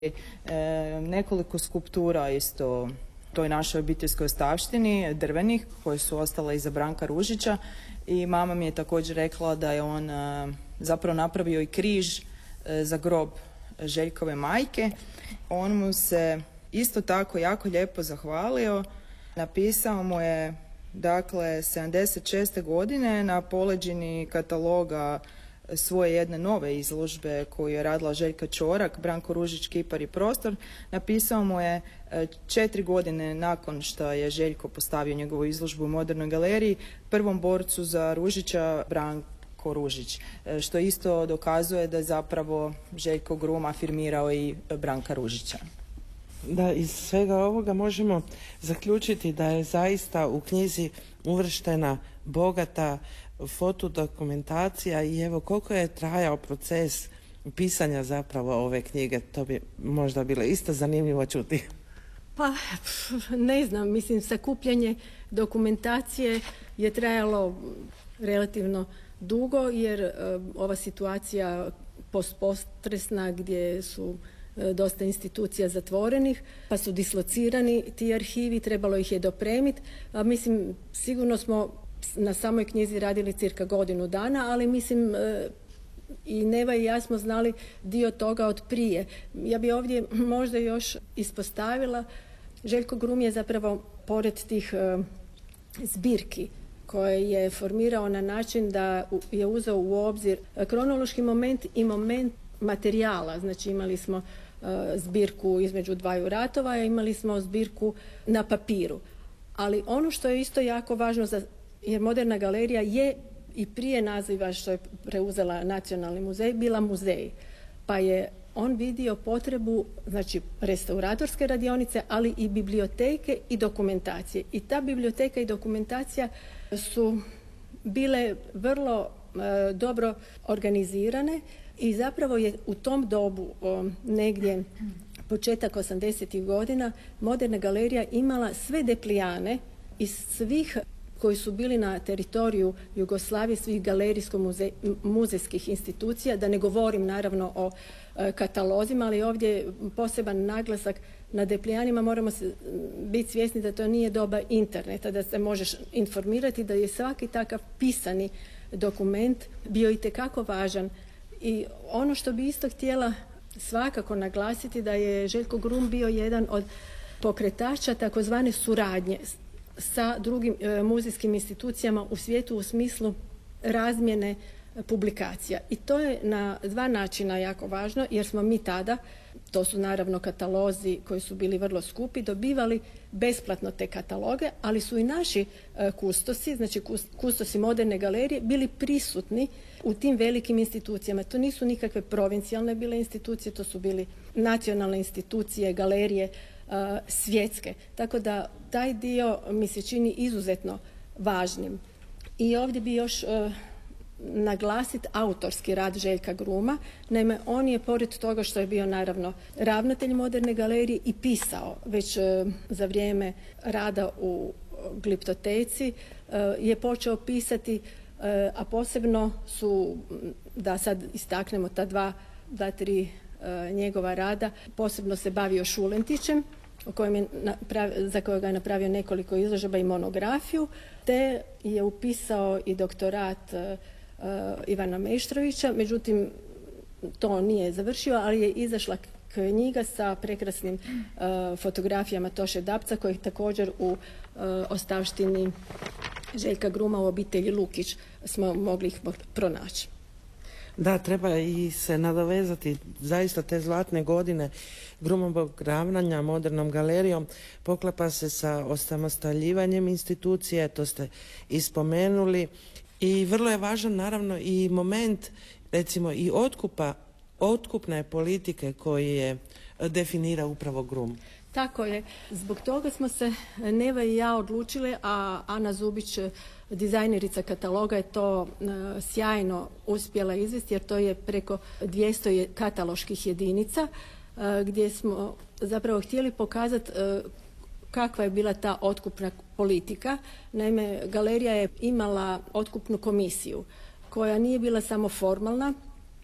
Nekoliko skulptura isto toj našoj obiteljskoj ostavštini, drvenih, koje su ostale iza Branka Ružića, i mama mi je također rekla da je on zapravo napravio i križ za grob Željkove majke. On mu se isto tako jako lijepo zahvalio. Napisao mu je, dakle, 76. godine na poleđini kataloga svoje jedne nove izložbe koju je radila Željka Čorak, Branko Ružić, kipar i prostor. Napisao mu je 4 godine nakon što je Željko postavio njegovu izložbu u Modernoj galeriji, prvom borcu za Ružića, Branko Ružić, što isto dokazuje da je zapravo Željko Grum afirmirao i Branka Ružića. Da, iz svega ovoga možemo zaključiti da je zaista u knjizi uvrštena bogata fotodokumentacija i evo koliko je trajao proces pisanja zapravo ove knjige, to bi možda bilo isto zanimljivo čuti. Pa ne znam, mislim sakupljanje dokumentacije je trajalo relativno dugo jer ova situacija postpotresna gdje su dosta institucija zatvorenih, pa su dislocirani ti arhivi, trebalo ih je dopremiti. Mislim, sigurno smo na samoj knjizi radili cirka godinu dana, ali mislim i Neva i ja smo znali dio toga od prije. Ja bi ovdje možda još ispostavila, Željko Grum je zapravo pored tih zbirki koje je formirao na način da je uzeo u obzir kronološki moment i moment materijala. Znači imali smo zbirku između dvaju ratova, imali smo zbirku na papiru. Ali ono što je isto jako važno, jer Moderna galerija je i prije naziva što je preuzela Nacionalni muzej, bila muzej. Pa je on vidio potrebu, znači restauratorske radionice, ali i biblioteke i dokumentacije. I ta biblioteka i dokumentacija su bile vrlo dobro organizirane i zapravo je u tom dobu, negdje početak 80. godina, Moderna galerija imala sve deplijane iz svih koji su bili na teritoriju Jugoslavije, svih galerijsko-muzejskih institucija, da ne govorim naravno o katalozima, ali ovdje je poseban naglasak na deplijanima. Moramo biti svjesni da to nije doba interneta, da se možeš informirati, da je svaki takav pisani dokument bio itekako važan. I ono što bi isto htjela svakako naglasiti, da je Željko Grum bio jedan od pokretača takozvane suradnje sa drugim muzejskim institucijama u svijetu u smislu razmjene publikacija. I to je na dva načina jako važno, jer smo mi tada, to su naravno katalozi koji su bili vrlo skupi, dobivali besplatno te kataloge, ali su i naši kustosi, znači kustosi Moderne galerije, bili prisutni u tim velikim institucijama. To nisu nikakve provincijalne bile institucije, to su bili nacionalne institucije, galerije, svjetske. Tako da taj dio mi se čini izuzetno važnim. I ovdje bi još naglasiti autorski rad Željka Gruma. Naime, on je pored toga što je bio naravno ravnatelj Moderne galerije i pisao već za vrijeme rada u Gliptoteci, je počeo pisati, a posebno su, da sad istaknemo ta dva, tri njegova rada, posebno se bavio Šulentićem, za kojega je napravio nekoliko izložba i monografiju, te je upisao i doktorat Ivana Meštrovića, međutim to nije završio, ali je izašla knjiga sa prekrasnim fotografijama Toše Dapca, koji također u ostavštini Željka Gruma u obitelji Lukić smo mogli ih pronaći. Da, treba i se nadovezati zaista te zlatne godine Grumovog ravnanja Modernom galerijom poklapa se sa osamostaljivanjem institucije, to ste i spomenuli, i vrlo je važan naravno i moment recimo i otkupne politike koji je definira upravo Grum. Tako je. Zbog toga smo se Neva i ja odlučile, a Ana Zubić, dizajnerica kataloga, je to sjajno uspjela izvesti, jer to je preko 200 kataloških jedinica gdje smo zapravo htjeli pokazati kakva je bila ta otkupna politika. Naime, galerija je imala otkupnu komisiju koja nije bila samo formalna,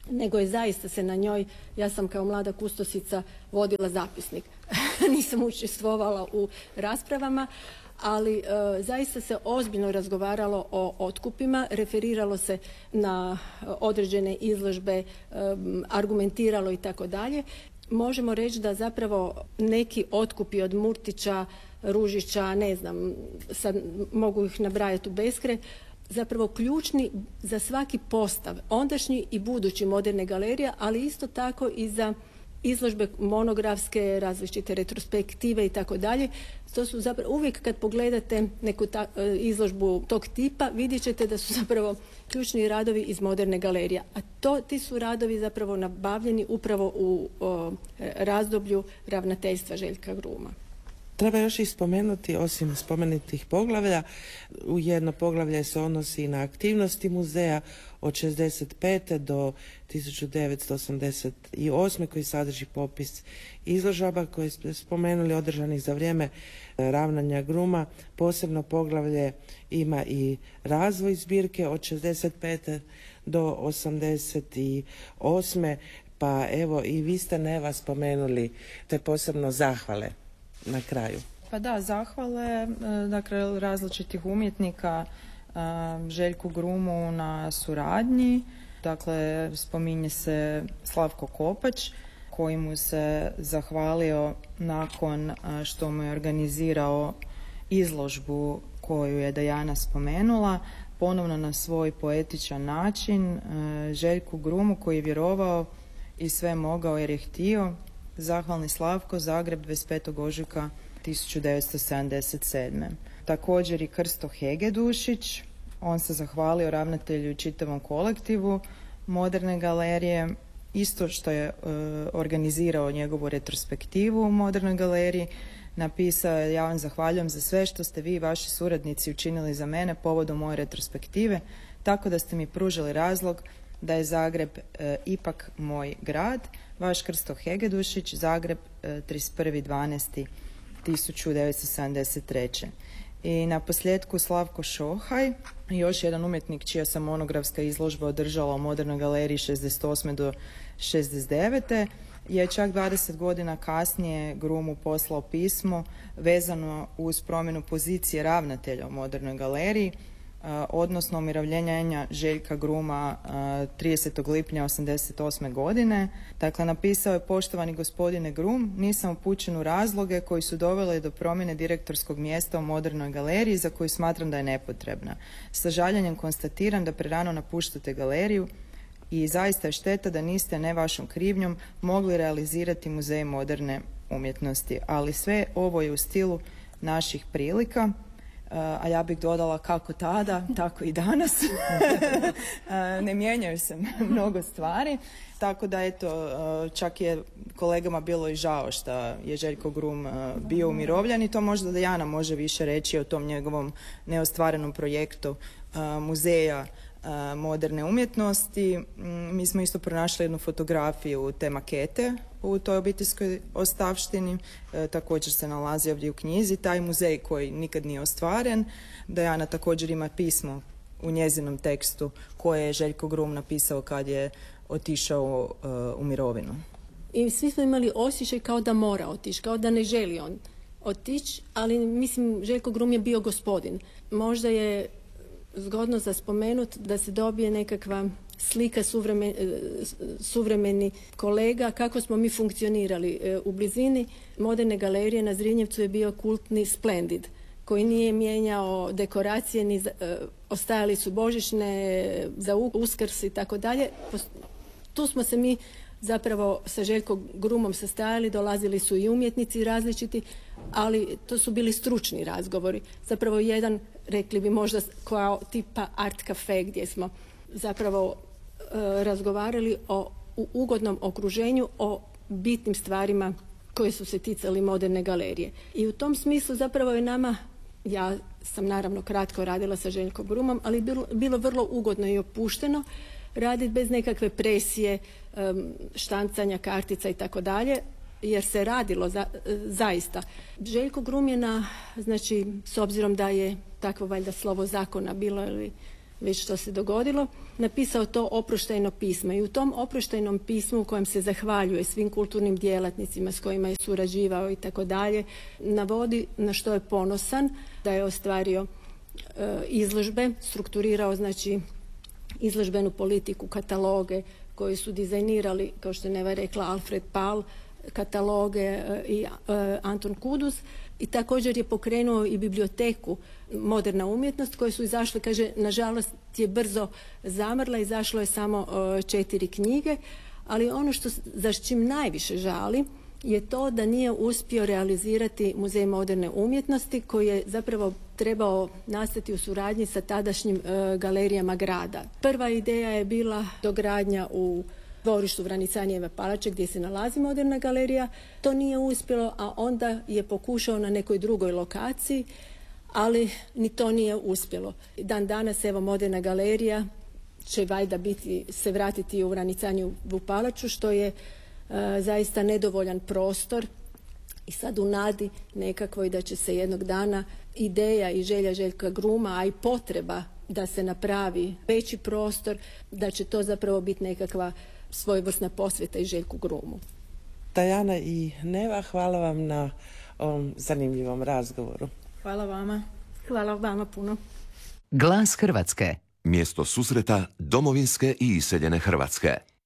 nego je zaista se na njoj, ja sam kao mlada kustosica vodila zapisnik. Nisam učestvovala u raspravama, ali zaista se ozbiljno razgovaralo o otkupima, referiralo se na određene izložbe, argumentiralo i tako dalje. Možemo reći da zapravo neki otkupi od Murtića, Ružića, ne znam, sad mogu ih nabrajati u beskraj, zapravo ključni za svaki postav, ondašnji i budući Moderne galerije, ali isto tako i za izložbe monografske, različite retrospektive i tako dalje. To su zapravo, uvijek kad pogledate neku izložbu tog tipa, vidjet ćete da su zapravo ključni radovi iz Moderne galerije. A ti su radovi zapravo nabavljeni upravo u razdoblju ravnateljstva Željka Gruma. Treba još i spomenuti, osim spomenutih poglavlja, u jedno poglavlje se odnosi na aktivnosti muzeja od 65. do 1988. koji sadrži popis izložaba koje ste spomenuli održanih za vrijeme ravnanja Gruma. Posebno poglavlje ima i razvoj zbirke od 65. do 88. Pa evo i vi ste Neva spomenuli te posebno zahvale na kraju. Pa da, zahvale dakle različitih umjetnika Željku Grumu na suradnji. Dakle, spominje se Slavko Kopać koji mu se zahvalio nakon što mu je organizirao izložbu koju je Dajana spomenula, ponovno na svoj poetičan način. Željku Grumu koji je vjerovao i sve mogao jer je htio. Zahvalni Slavko, Zagreb, 25. ožujka 1977. Također i Krsto Hegedušić, on se zahvalio ravnatelju i čitavom kolektivu Moderne galerije, isto što je organizirao njegovu retrospektivu u Modernoj galeriji. Napisao je: ja vam zahvaljujem za sve što ste vi i vaši suradnici učinili za mene povodom moje retrospektive, tako da ste mi pružili razlog da je Zagreb ipak moj grad. Vaš Krsto Hegedušić, Zagreb, 31.12.1973. I na posljedku Slavko Šohaj, još jedan umjetnik čija se monografska izložba održala u Modernoj galeriji 68. do 69. je čak 20 godina kasnije Grumu poslao pismo vezano uz promjenu pozicije ravnatelja u Modernoj galeriji, odnosno umirovljenja Željka Gruma 30. lipnja 1988. godine. Dakle, napisao je: poštovani gospodine Grum, nisam upućen u razloge koji su doveli do promjene direktorskog mjesta u Modernoj galeriji za koju smatram da je nepotrebna. Sa žaljenjem konstatiram da prerano napuštate galeriju i zaista je šteta da niste, ne vašom krivnjom, mogli realizirati muzej moderne umjetnosti. Ali sve ovo je u stilu naših prilika. A ja bih dodala kako tada, tako i danas. Ne mijenjaju se mnogo stvari. Tako da eto, čak je kolegama bilo i žao što je Željko Grum bio umirovljen i to možda Dajana može više reći o tom njegovom neostvarenom projektu muzeja moderne umjetnosti. Mi smo isto pronašli jednu fotografiju te makete u toj obiteljskoj ostavštini. Također se nalazi ovdje u knjizi taj muzej koji nikad nije ostvaren. Dajana također ima pismo u njezinom tekstu koje je Željko Grum napisao kad je otišao u mirovinu. I svi smo imali osjećaj kao da mora otići, kao da ne želi on otići, ali mislim Željko Grum je bio gospodin. Možda je zgodno za spomenut da se dobije nekakva slika suvremeni kolega kako smo mi funkcionirali. U blizini Moderne galerije na Zrinjevcu je bio kultni Splendid koji nije mijenjao dekoracije, ni ostajali su božićne za Uskrs i tako dalje. Tu smo se mi zapravo sa Željkom Grumom sastajali, dolazili su i umjetnici različiti, ali to su bili stručni razgovori. Zapravo jedan, rekli bi možda kao tipa art cafe gdje smo zapravo razgovarali u ugodnom okruženju o bitnim stvarima koje su se ticali Moderne galerije. I u tom smislu zapravo je nama, ja sam naravno kratko radila sa Željkom Grumom, ali bilo vrlo ugodno i opušteno raditi bez nekakve presije, štancanja kartica i tako dalje, jer se radilo zaista. Željko Grum je znači, s obzirom da je takvo valjda slovo zakona bilo ili već što se dogodilo, napisao to oproštajno pismo. I u tom oproštajnom pismu u kojem se zahvaljuje svim kulturnim djelatnicima s kojima je surađivao i tako dalje, navodi na što je ponosan, da je ostvario izložbe, strukturirao znači izložbenu politiku, kataloge koje su dizajnirali, kao što je Neva rekla, Alfred Pal, kataloge i Anton Kudus, i također je pokrenuo i biblioteku Moderna umjetnost, koje su izašle, kaže, nažalost je brzo zamrla, izašlo je samo 4 knjige, ali ono za čim najviše žali je to da nije uspio realizirati Muzej moderne umjetnosti, koji je zapravo trebao nastati u suradnji sa tadašnjim galerijama grada. Prva ideja je bila dogradnja u dvorištu Vranicanijeve palače gdje se nalazi moderna galerija. To nije uspjelo, a onda je pokušao na nekoj drugoj lokaciji, ali ni to nije uspjelo. Dan danas evo moderna galerija će valjda se vratiti u Vranicanjijevu palaču, što je zaista nedovoljan prostor, i sad u nadi nekakvoj da će se jednog dana ideja i želja Željka Gruma, a i potreba da se napravi veći prostor, da će to zapravo biti nekakva svojevrsna posveta i Željku Grumu. Tajana i Neva, hvala vam na ovom zanimljivom razgovoru. Hvala vama. Hvala vama puno. Glas Hrvatske. Mjesto susreta domovinske i iseljene Hrvatske.